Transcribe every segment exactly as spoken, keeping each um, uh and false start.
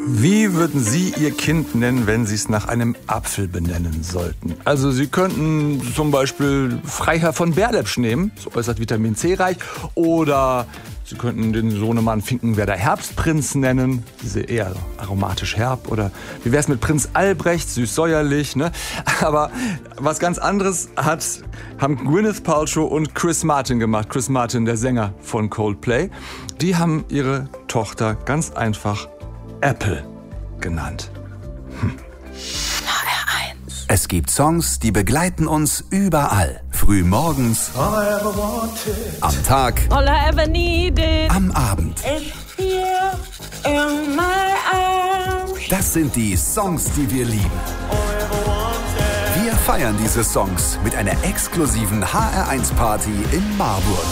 Wie würden Sie Ihr Kind nennen, wenn Sie es nach einem Apfel benennen sollten? Also Sie könnten zum Beispiel Freiherr von Berlepsch nehmen, so äußerst Vitamin C reich, oder Sie könnten den Sohnemann Finkenwerder Herbstprinz nennen, diese eher aromatisch herb, oder wie wär's mit Prinz Albrecht, süß-säuerlich, ne? Aber was ganz anderes hat, haben Gwyneth Paltrow und Chris Martin gemacht. Chris Martin, der Sänger von Coldplay. Die haben ihre Tochter ganz einfach Apple genannt. Hm. Es gibt Songs, die begleiten uns überall. Früh morgens, am Tag, All I ever needed. am Abend. Is here in my arms. Das sind die Songs, die wir lieben. Wir feiern diese Songs mit einer exklusiven H R eins Party in Marburg.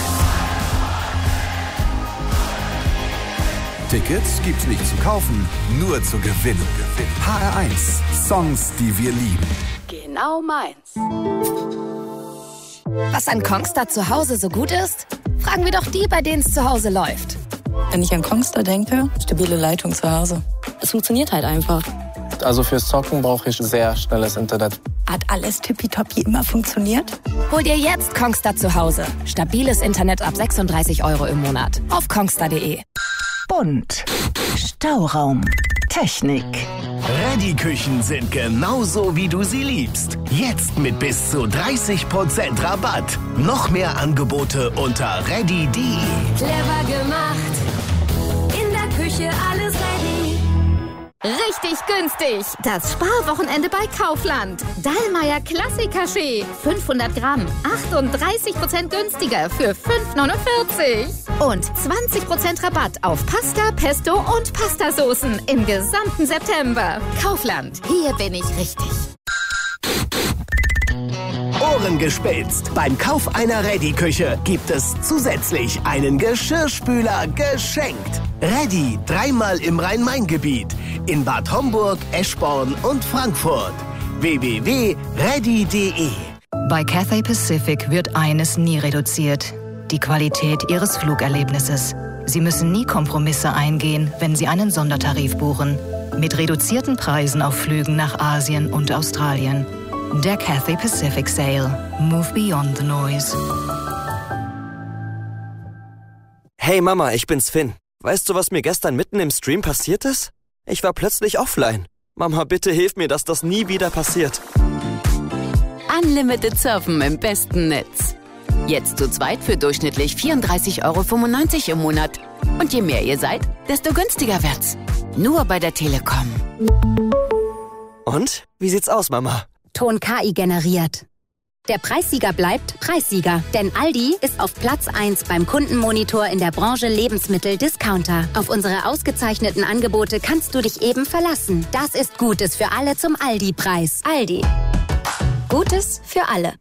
Tickets gibt's nicht zu kaufen, nur zu gewinnen. H R eins, Songs, die wir lieben. Genau meins. Was an Kongstar zu Hause so gut ist? Fragen wir doch die, bei denen es zu Hause läuft. Wenn ich an Kongstar denke, stabile Leitung zu Hause. Es funktioniert halt einfach. Also fürs Zocken brauche ich sehr schnelles Internet. Hat alles tippitoppi immer funktioniert? Hol dir jetzt Kongstar zu Hause. Stabiles Internet ab sechsunddreißig Euro im Monat. Auf kongstar punkt de. Bunt. Stauraum. Technik. Ready-Küchen sind genauso, wie du sie liebst. Jetzt mit bis zu dreißig Prozent Rabatt. Noch mehr Angebote unter ready punkt de. Clever gemacht. In der Küche alles ready. Richtig günstig. Das Sparwochenende bei Kaufland. Dallmayr Klassiker-Schee. fünfhundert Gramm. achtunddreißig Prozent günstiger für fünf neunundvierzig. Und zwanzig Prozent Rabatt auf Pasta, Pesto und Pastasoßen im gesamten September. Kaufland. Hier bin ich richtig. Ohren gespitzt. Beim Kauf einer Ready-Küche gibt es zusätzlich einen Geschirrspüler geschenkt. Ready dreimal im Rhein-Main-Gebiet. In Bad Homburg, Eschborn und Frankfurt. w w w punkt ready punkt de. Bei Cathay Pacific wird eines nie reduziert: die Qualität Ihres Flugerlebnisses. Sie müssen nie Kompromisse eingehen, wenn Sie einen Sondertarif buchen. Mit reduzierten Preisen auf Flügen nach Asien und Australien. Der Cathay Pacific Sale. Move beyond the noise. Hey Mama, ich bin's Finn. Weißt du, was mir gestern mitten im Stream passiert ist? Ich war plötzlich offline. Mama, bitte hilf mir, dass das nie wieder passiert. Unlimited Surfen im besten Netz. Jetzt zu zweit für durchschnittlich vierunddreißig Euro fünfundneunzig im Monat. Und je mehr ihr seid, desto günstiger wird's. Nur bei der Telekom. Und? Wie sieht's aus, Mama? Ton K I generiert. Der Preissieger bleibt Preissieger, denn Aldi ist auf Platz eins beim Kundenmonitor in der Branche Lebensmittel-Discounter. Auf unsere ausgezeichneten Angebote kannst du dich eben verlassen. Das ist Gutes für alle zum Aldi-Preis. Aldi. Gutes für alle.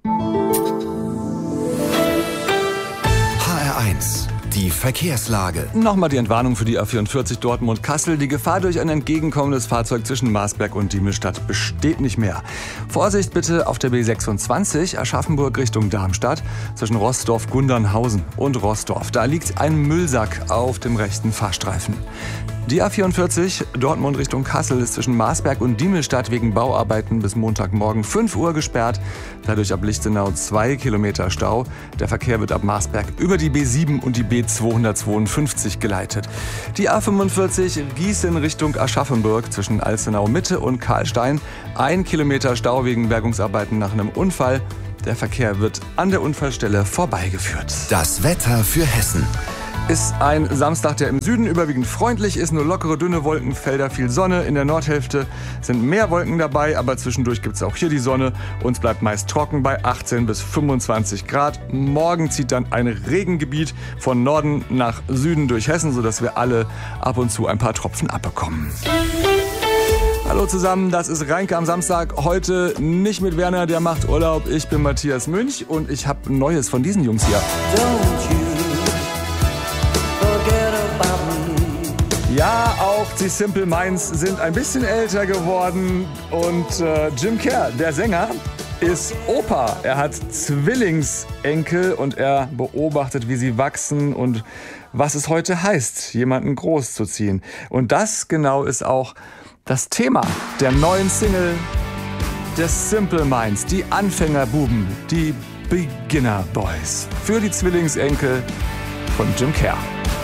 H R eins, die Verkehrslage. Nochmal die Entwarnung für die A vierundvierzig Dortmund-Kassel. Die Gefahr durch ein entgegenkommendes Fahrzeug zwischen Marsberg und Diemelstadt besteht nicht mehr. Vorsicht bitte auf der B sechsundzwanzig Aschaffenburg Richtung Darmstadt zwischen Rossdorf-Gundernhausen und Rossdorf. Da liegt ein Müllsack auf dem rechten Fahrstreifen. Die A vierundvierzig Dortmund Richtung Kassel ist zwischen Marsberg und Diemelstadt wegen Bauarbeiten bis Montagmorgen fünf Uhr gesperrt. Dadurch ab Lichtenau zwei Kilometer Stau. Der Verkehr wird ab Marsberg über die B sieben und die B zweihundertzweiundfünfzig geleitet. Die A fünfundvierzig Gießen Richtung Aschaffenburg zwischen Alzenau Mitte und Karlstein. Ein Kilometer Stau wegen Bergungsarbeiten nach einem Unfall. Der Verkehr wird an der Unfallstelle vorbeigeführt. Das Wetter für Hessen. Ist ein Samstag, der im Süden überwiegend freundlich ist, nur lockere, dünne Wolkenfelder, viel Sonne. In der Nordhälfte sind mehr Wolken dabei, aber zwischendurch gibt es auch hier die Sonne. Uns bleibt meist trocken bei achtzehn bis fünfundzwanzig Grad. Morgen zieht dann ein Regengebiet von Norden nach Süden durch Hessen, sodass wir alle ab und zu ein paar Tropfen abbekommen. Hallo zusammen, das ist Reinke am Samstag. Heute nicht mit Werner, der macht Urlaub. Ich bin Matthias Münch und ich habe Neues von diesen Jungs hier. Don't you Ja, auch die Simple Minds sind ein bisschen älter geworden und äh, Jim Kerr, der Sänger, ist Opa. Er hat Zwillingsenkel und er beobachtet, wie sie wachsen und was es heute heißt, jemanden großzuziehen. Und das genau ist auch das Thema der neuen Single des Simple Minds, die Anfängerbuben, die Beginner Boys. Für die Zwillingsenkel von Jim Kerr.